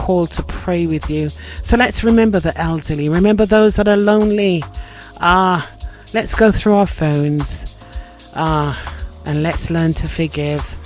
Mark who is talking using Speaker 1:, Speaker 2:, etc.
Speaker 1: called to pray with you. So let's remember the elderly, remember those that are lonely. Let's go through our phones and let's learn to forgive.